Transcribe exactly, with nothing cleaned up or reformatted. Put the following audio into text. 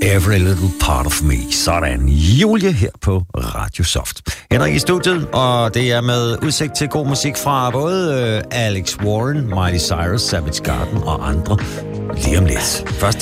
Every Little Part of Me. Sådan. Julie her på Radio Soft. Henrik i studiet, og det er med udsigt til god musik fra både Alex Warren, Miley Cyrus, Savage Garden og andre lige om lidt. Først